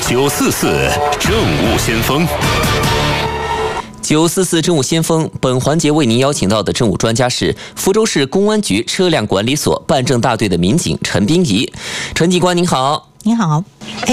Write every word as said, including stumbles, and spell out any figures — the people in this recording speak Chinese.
九四四政务先锋。 九四四政务先锋，本环节为您邀请到的政务专家是福州市公安局车辆管理所办证大队的民警陈冰怡。陈警官您好。 您好。